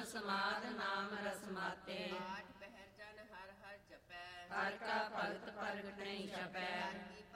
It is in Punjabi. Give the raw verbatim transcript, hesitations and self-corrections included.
ਸਮਾਧ ਨਾਮ ਰਸਮਾਤੇ। ਆਠ ਪਹਿਰ ਜਨ ਹਰ ਹਰ ਜਪੈ, ਹਰ ਕਾ ਭਗਤ ਪ੍ਰਗਟ ਨਹੀਂ ਛਪੈ। ਹਰ ਕੀ